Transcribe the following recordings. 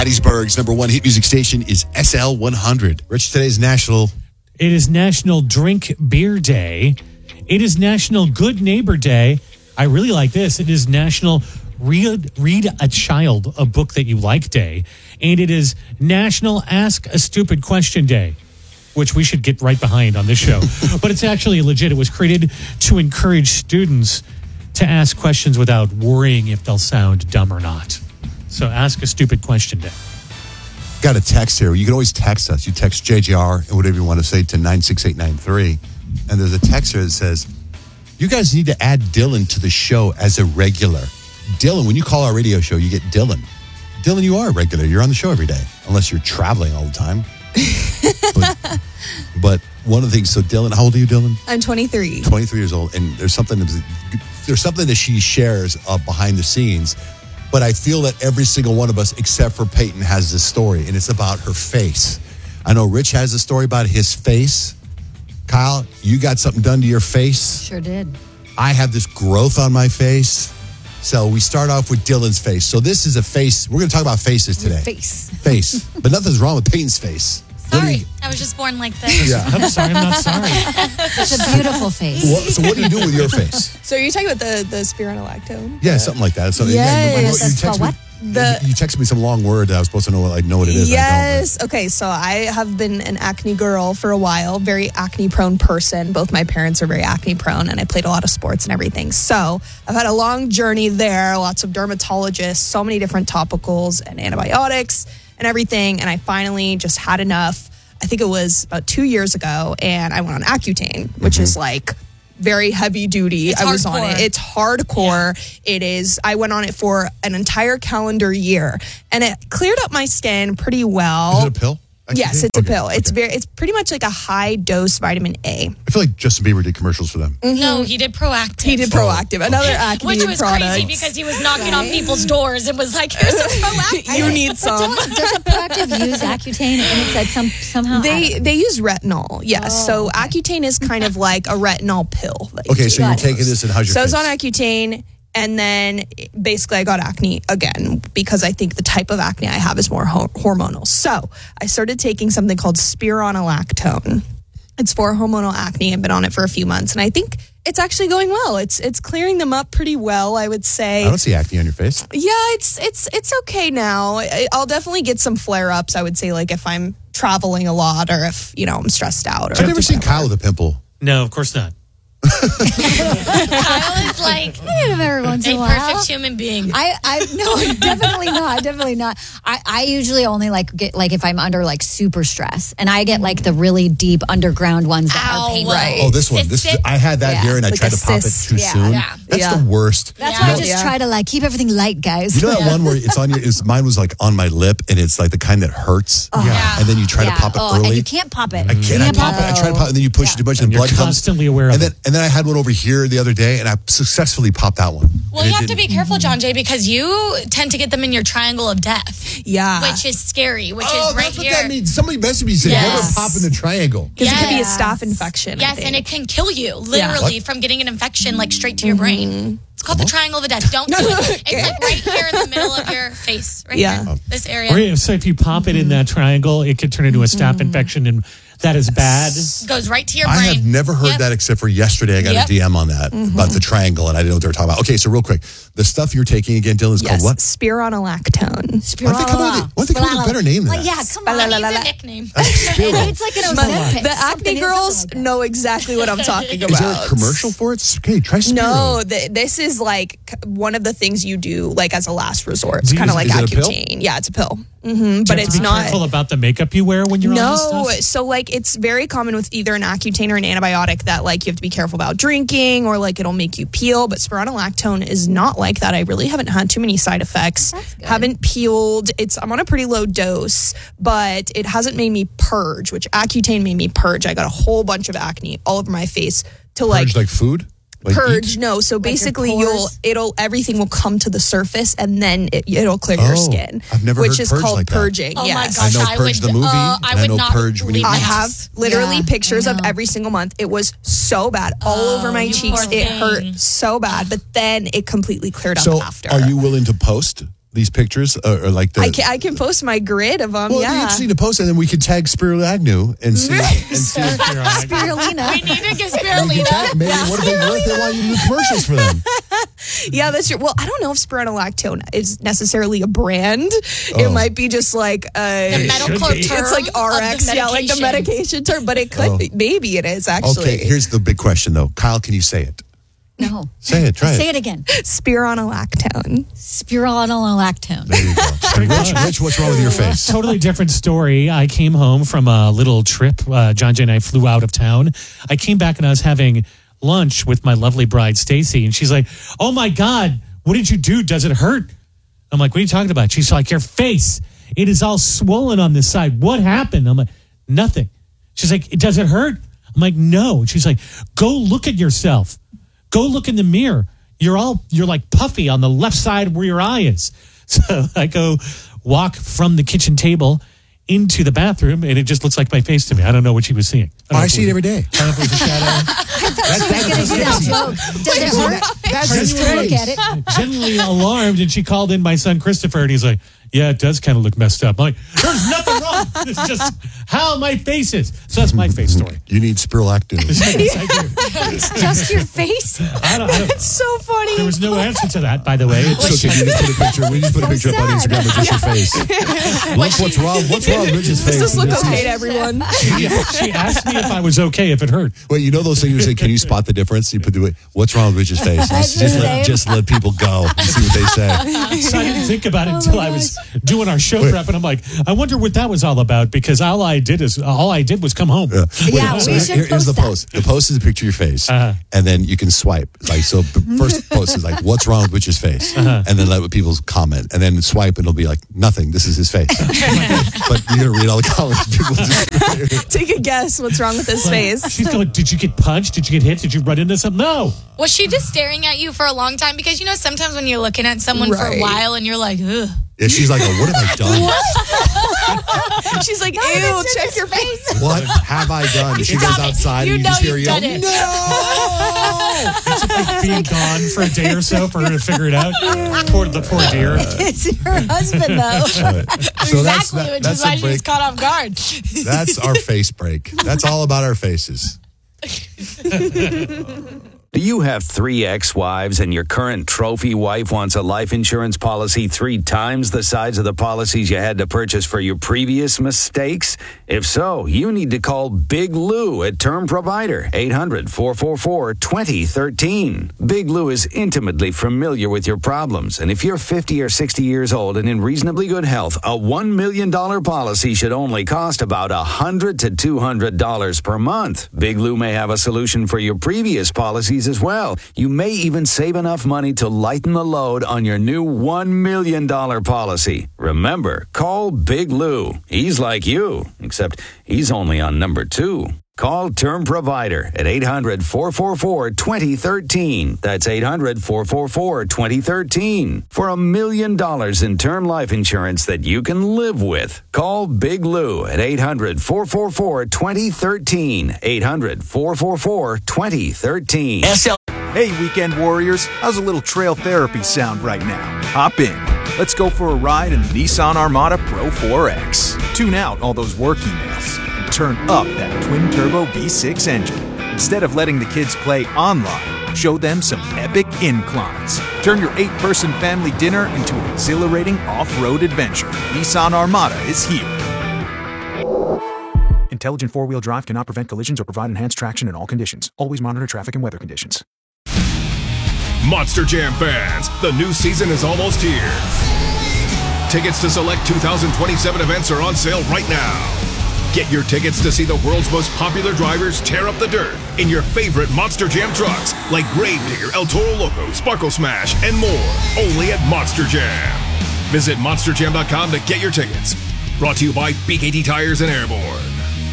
Hattiesburg's number one hit music station is SL 100. Rich, today's national. It is National Drink Beer Day. It is National Good Neighbor Day. I really like this. It is National Read a Child a Book That You Like Day. And it is National Ask a Stupid Question Day, which we should get right behind on this show. But it's actually legit. It was created to encourage students to ask questions without worrying if they'll sound dumb or not. So ask a stupid question day. Got a text here. You can always text us. You text JJR and whatever you want to say to 96893. And there's a text here that says, you guys need to add Dylan to the show as a regular. Dylan, when you call our radio show, you get Dylan. Dylan, you are a regular. You're on the show every day, unless you're traveling all the time. But one of the things, so Dylan, how old are you, Dylan? I'm 23. 23 years old. And there's something that she shares behind the scenes. But I feel that every single one of us, except for Peyton, has this story, and it's about her face. I know Rich has a story about his face. Kyle, you got something done to your face? Sure did. I have this growth on my face. So we start off with Dylan's face. So this is a face. We're going to talk about faces today. Face. But nothing's wrong with Peyton's face. Sorry, I was just born like this. Yeah. I'm sorry, I'm not sorry. It's a beautiful face. So what do you do with your face? So you're talking about the spironolactone? Yeah, something like that. So, Yes. you texted me some long word that I was supposed to know what it is. Yes. Okay, so I have been an acne girl for a while, very acne prone person. Both my parents are very acne prone, and I played a lot of sports and everything. So I've had a long journey there, lots of dermatologists, so many different topicals and antibiotics and everything. And I finally just had enough. I think it was about 2 years ago, and I went on Accutane, which is like very heavy duty. It's I was on hardcore. it. It's hardcore. Yeah. It is. I went on it for an entire calendar year, and it cleared up my skin pretty well. Is it a pill? Yes, it's a pill. Okay. It's pretty much like a high dose vitamin A. I feel like Justin Bieber did commercials for them. No, he did Proactive. He did Proactive, another acne Which was product. crazy because he was knocking on people's doors and was like, here's some Proactive. You need some. Does a Proactive use Accutane? And it said somehow. They use retinol. Yes, so Accutane is kind of like a retinol pill. Okay, so you're Got it. taking this, and how's your So I face? was on Accutane, and then basically I got acne again because I think the type of acne I have is more hormonal. So I started taking something called spironolactone. It's for hormonal acne. I've been on it for a few months, and I think it's actually going well. It's clearing them up pretty well, I would say. I don't see acne on your face. Yeah, it's okay now. I'll definitely get some flare-ups, I would say, like if I'm traveling a lot or if, I'm stressed out. I've never seen Kyle with a pimple. No, of course not. Kyle is like every once in a a while. perfect human being. I no, definitely not. I usually only get if I'm under super stress, and I get the really deep underground ones that Ow. are painful. Right. Oh, this one. I had that here, and I Like tried a to pop it cyst. too Yeah. soon. Yeah. That's the worst. That's Yeah. why I just try to keep everything light, guys. You know that one where it's on mine was on my lip, and it's the kind that hurts. Yeah. And then you try to pop it and early. you can't pop it. I can't pop it. I try to pop it, and then you push it too much, and You're blood comes. constantly aware of it. And then I had one over here the other day, and I successfully popped that one. Well, you have to be careful, John Jay, because you tend to get them in your triangle of death. Yeah. Which is scary, which Oh, is right that's what here. that means. Somebody messaged me and said, Yes. never pop in the triangle. Because it could be a Yes. staph infection. I Yes, think. and it can kill you, literally, What? from getting an infection straight to your brain. It's called the triangle of the death. Don't do it. It's right here in the middle of your face, right Yeah. here, this Or area. so if you pop it in that triangle, it could turn into a staph infection, and that is bad. Goes right to your I brain. have never heard Yep. that except for yesterday. I got Yep. a DM on that about the triangle, and I didn't know what they were talking about. Okay, so real quick, the stuff you're taking again, Dylan, is Yes, called what? spironolactone. Why don't they come up with a better name than that? Yeah, come on. It's a nickname. It's like an Ozempic. The acne girls know exactly what I'm talking about. Is there a commercial for it? Okay, try Spiro. No, this is one of the things you do as a last resort. It's kind of like is it a pill? Accutane. Yeah, it's a pill. But Do you have it's to be not. careful about the makeup you wear when you're on this No, stuff? so it's very common with either an Accutane or an antibiotic that you have to be careful about drinking or it'll make you peel. But spironolactone is not like that. I really haven't had too many side effects. Haven't peeled. I'm on a pretty low dose, but it hasn't made me purge, which Accutane made me purge. I got a whole bunch of acne all over my face to Purge like food? Like purge. eat? No, so basically pores? everything will come to the surface and then it'll clear your skin. I've never which heard is purge called like that. purging. Oh my yes. gosh, I know I Purge would, the movie, I and I would know not Purge when you leave eat my I meat. have house. literally Yeah, pictures I of know. every single month. It was so bad all over my you cheeks. poor It thing. hurt so bad, but then it completely cleared up So after. are you willing to post these pictures? Or like the. I can post my grid of them. Well, yeah. you just need to post it, and then we can tag Spiro Agnew and see. Spirulina. We need to get We can Spirulina. tag, maybe what if they want you to do commercials for them? Yeah, that's true. Well, I don't know if spironolactone is necessarily a brand. It might be just like The medical term. it's like RX, of yeah, like the medication term. But it could be. Maybe it is actually. Okay, here's the big question though. Kyle, can you say it? No. Say it. Try Say it. it again. Spironolactone. Spironolactone. There you go. And Rich, what's wrong with your face? Totally different story. I came home from a little trip. John Jay and I flew out of town. I came back and I was having lunch with my lovely bride, Stacy, and she's like, "Oh my God, what did you do? Does it hurt?" I'm like, "What are you talking about?" She's like, "Your face. It is all swollen on this side. What happened?" I'm like, "Nothing." She's like, "Does it hurt?" I'm like, "No." And she's like, "Go look at yourself. Go look in the mirror. You're like puffy on the left side where your eye is." So I go walk from the kitchen table into the bathroom, and it just looks like my face to me. I don't know what she was seeing. I see it every day. I don't know if it was a shadow. Does it hurt? That's his Go look face. at it. Genuinely alarmed, and she called in my son Christopher, and he's like, "Yeah, it does kind of look messed up." I'm like, "There's nothing wrong. It's just how my face is." So that's my face story. You need Spirulactin. Yes, I do. It's just your face. I don't, It's so funny. there was no answer to that, by the way. It's okay. You just put a picture. We just put a picture up on sad. Instagram of just your face. Look what's wrong. What's wrong with Rich's face? Does this look This is- okay to everyone? She asked me if I was okay if it hurt. Wait, you know those things you say, can you spot the difference? You put the what's wrong with Rich's face? It's the same. Just let people go and see what they say. So I didn't think about it until I was doing our show prep, and I'm like, I wonder what that was all about, because all I did was come home. Yeah. Yeah, so we should here's the post post. The post is a picture of your face, and then you can swipe. Like so, the first post is like, "What's wrong with Rich's face?" And then let people comment, and then swipe, and it'll be like, "Nothing. This is his face." But you're gonna read all the comments. People just, Take a guess. What's wrong with his face? She's going, "Did you get punched? Did you get hit? Did you run into something?" No. Was she just staring at you for a long time? Because, sometimes when you're looking at someone for a Right. while and you're like, ugh. yeah, she's like, "Oh, what have I done? She's like, ew, check your face. What have I done?" She goes Stop it. outside, You and you know just hear you've yell, done it. "No!" Being gone for a day or so for her to figure it out. Toward the poor dear. It's your husband, though. So Exactly, which is why a she was break. caught off guard. That's our face break. That's all about our faces. Do you have 3 ex-wives and your current trophy wife wants a life insurance policy 3 times the size of the policies you had to purchase for your previous mistakes? If so, you need to call Big Lou at Term Provider, 800-444-2013. Big Lou is intimately familiar with your problems, and if you're 50 or 60 years old and in reasonably good health, a $1 million policy should only cost about $100 to $200 per month. Big Lou may have a solution for your previous policies as well. You may even save enough money to lighten the load on your new $1 million policy. Remember, call Big Lou. He's like you, except he's only on number 2. Call Term Provider at 800-444-2013. That's 800-444-2013. For $1 million in term life insurance that you can live with. Call Big Lou at 800-444-2013. 800-444-2013. Hey, weekend warriors, how's a little trail therapy sound right now? Hop in. Let's go for a ride in the Nissan Armada Pro 4X. Tune out all those work emails and turn up that twin-turbo V6 engine. Instead of letting the kids play online, show them some epic inclines. Turn your 8-person family dinner into an exhilarating off-road adventure. Nissan Armada is here. Intelligent four-wheel drive cannot prevent collisions or provide enhanced traction in all conditions. Always monitor traffic and weather conditions. Monster Jam fans, the new season is almost here. Tickets to select 2027 events are on sale right now. Get your tickets to see the world's most popular drivers tear up the dirt in your favorite Monster Jam trucks like Gravedigger, El Toro Loco, Sparkle Smash, and more. Only at Monster Jam. Visit monsterjam.com to get your tickets. Brought to you by BKT Tires and Airborne.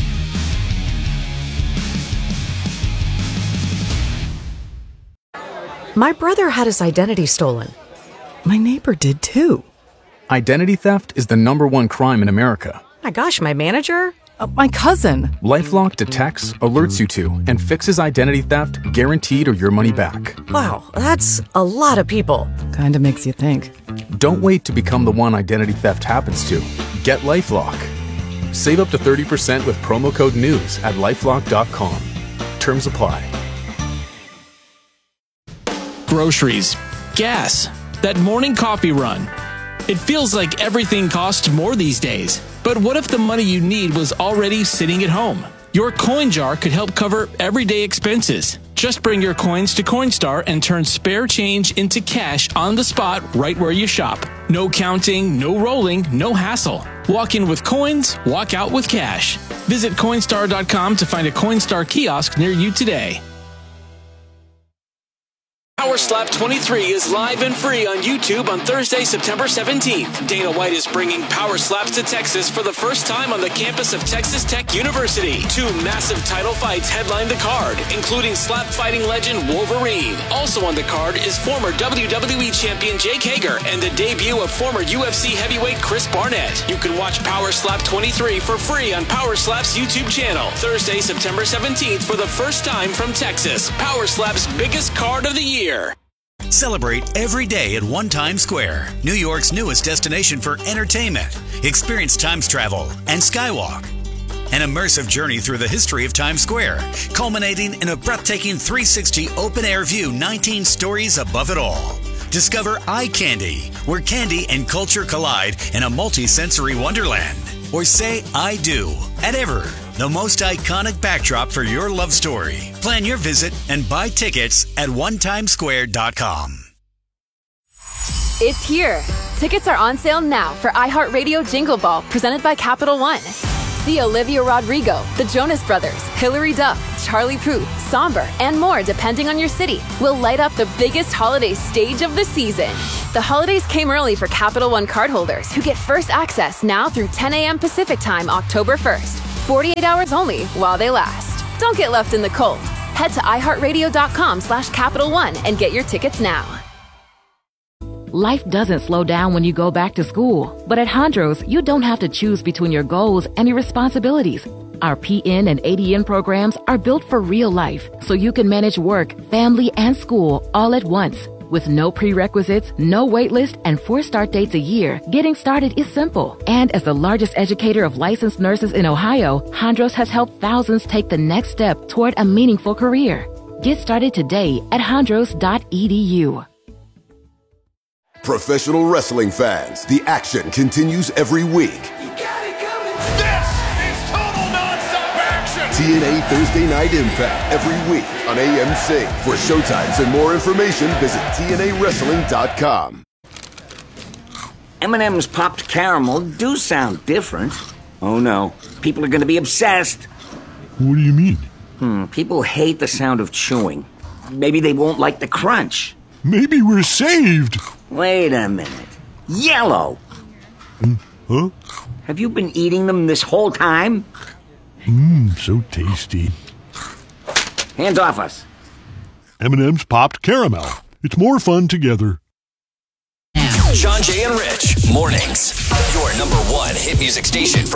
My brother had his identity stolen. My neighbor did too. Identity theft is the #1 crime in America. My gosh, my manager? My cousin. LifeLock detects, alerts you to, and fixes identity theft, guaranteed or your money back. Wow, that's a lot of people. Kinda makes you think. Don't wait to become the one identity theft happens to. Get LifeLock. Save up to 30% with promo code NEWS at LifeLock.com. Terms apply. Groceries, gas, that morning coffee run. It feels like everything costs more these days. But what if the money you need was already sitting at home? Your coin jar could help cover everyday expenses. Just bring your coins to Coinstar and turn spare change into cash on the spot right where you shop. No counting, no rolling, no hassle. Walk in with coins, walk out with cash. Visit Coinstar.com to find a Coinstar kiosk near you today. Power Slap 23 is live and free on YouTube on Thursday, September 17th. Dana White is bringing Power Slaps to Texas for the first time on the campus of Texas Tech University. 2 massive title fights headline the card, including slap fighting legend Wolverine. Also on the card is former WWE champion Jake Hager and the debut of former UFC heavyweight Chris Barnett. You can watch Power Slap 23 for free on Power Slap's YouTube channel. Thursday, September 17th for the first time from Texas. Power Slap's biggest card of the year. Celebrate every day at One Times Square, New York's newest destination for entertainment. Experience Times Travel and Skywalk, an immersive journey through the history of Times Square, culminating in a breathtaking 360 open-air view, 19 stories above it all. Discover Eye Candy, where candy and culture collide in a multi-sensory wonderland. Or say I do at Ever, the most iconic backdrop for your love story. Plan your visit and buy tickets at onetimesquare.com. It's here. Tickets are on sale now for iHeartRadio Jingle Ball, presented by Capital One. See Olivia Rodrigo, the Jonas Brothers, Hilary Duff, Charlie Puth, Somber, and more depending on your city. Will light up the biggest holiday stage of the season. The holidays came early for Capital One cardholders who get first access now through 10 a.m. Pacific Time, October 1st. 48 hours only while they last. Don't get left in the cold. Head to iHeartRadio.com/Capital One and get your tickets now. Life doesn't slow down when you go back to school. But at Hondros, you don't have to choose between your goals and your responsibilities. Our PN and ADN programs are built for real life, so you can manage work, family, and school all at once. With no prerequisites, no wait list, and 4 start dates a year, getting started is simple. And as the largest educator of licensed nurses in Ohio, Hondros has helped thousands take the next step toward a meaningful career. Get started today at hondros.edu. Professional wrestling fans, the action continues every week. TNA Thursday Night Impact every week on AMC. For showtimes and more information, visit TNAWrestling.com. M&M's popped caramel do sound different. Oh no, people are going to be obsessed. What do you mean? People hate the sound of chewing. Maybe they won't like the crunch. Maybe we're saved. Wait a minute. Yellow. Huh? Have you been eating them this whole time? So tasty. Hands off us. M&M's popped caramel. It's more fun together. John, Jay, and Rich, mornings. Your number 1 hit music station for